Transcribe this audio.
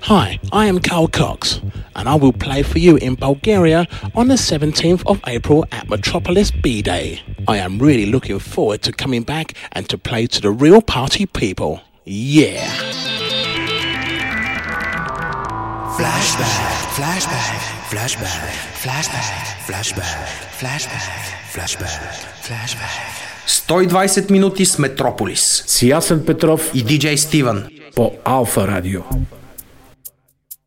Hi, I am Carl Cox, and I will play for you in Bulgaria on the 17th of April at Metropolis B-Day. I am really looking forward to coming back and to play to the real party people. Yeah! Flashback, flashback, flashback, flashback, flashback, flashback, flashback, flashback. 120 минути с Метрополис. С Ясен Петров и диджей Стивън по Алфа Радио.